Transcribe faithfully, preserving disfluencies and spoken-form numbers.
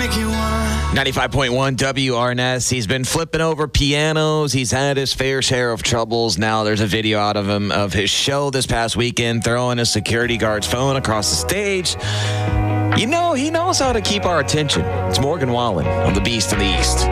ninety-five point one W R N S. He's been flipping over pianos. He's had his fair share of troubles. Now there's a video out of him of his show this past weekend, throwing a security guard's phone across the stage. You know, he knows how to keep our attention. It's Morgan Wallen on the Beast in the East.